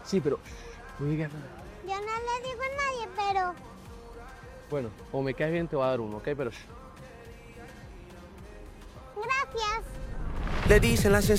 Sí, pero... Yo no le digo a nadie, pero... Bueno, o me caes bien, te voy a dar uno, ¿ok? Pero... Gracias. Le dicen la